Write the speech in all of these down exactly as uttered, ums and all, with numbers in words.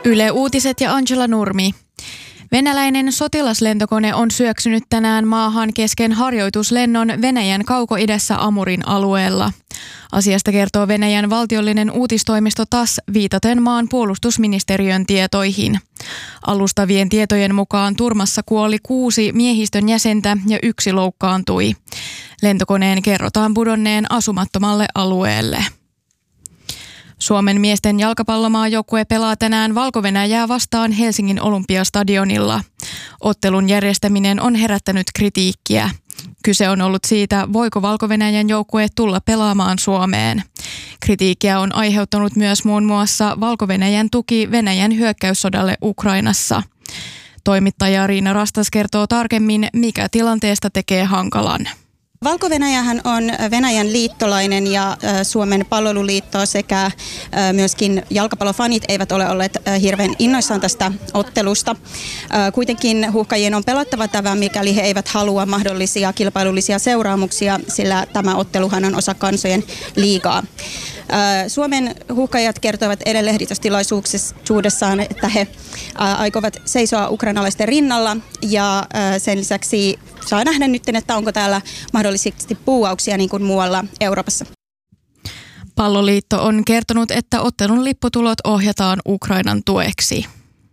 Yle Uutiset ja Angela Nurmi. Venäläinen sotilaslentokone on syöksynyt tänään maahan kesken harjoituslennon Venäjän kaukoidässä Amurin alueella. Asiasta kertoo Venäjän valtiollinen uutistoimisto T A S S viitaten maan puolustusministeriön tietoihin. Alustavien tietojen mukaan turmassa kuoli kuusi miehistön jäsentä ja yksi loukkaantui. Lentokoneen kerrotaan pudonneen asumattomalle alueelle. Suomen miesten jalkapallomaajoukkue pelaa tänään Valko-Venäjää vastaan Helsingin Olympiastadionilla. Ottelun järjestäminen on herättänyt kritiikkiä. Kyse on ollut siitä, voiko Valko-Venäjän joukkue tulla pelaamaan Suomeen. Kritiikkiä on aiheuttanut myös muun muassa Valko-Venäjän tuki Venäjän hyökkäyssodalle Ukrainassa. Toimittaja Riina Rastas kertoo tarkemmin, mikä tilanteesta tekee hankalan. Valko-Venäjähän on Venäjän liittolainen ja Suomen palveluliitto sekä myöskin jalkapallofanit eivät ole olleet hirveän innoissaan tästä ottelusta. Kuitenkin huuhkajien on pelattava tämä, mikäli he eivät halua mahdollisia kilpailullisia seuraamuksia, sillä tämä otteluhan on osa kansojen liigaa. Suomen huuhkajat kertoivat eilen lehdistötilaisuudessaan, että he aikovat seisoa ukrainalaisten rinnalla ja sen lisäksi saa nähdä nyt, että onko täällä mahdollisesti puuauksia niin kuin muualla Euroopassa. Palloliitto on kertonut, että ottelun lipputulot ohjataan Ukrainan tueksi.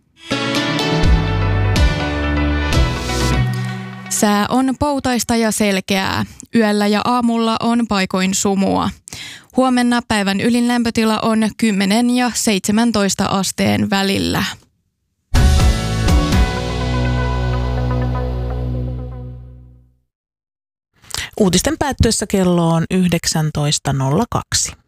Sää on poutaista ja selkeää. Yöllä ja aamulla on paikoin sumua. Huomenna päivän ylin lämpötila on kymmenen ja seitsemäntoista asteen välillä. Uutisten päättyessä kello on yhdeksäntoista nolla kaksi.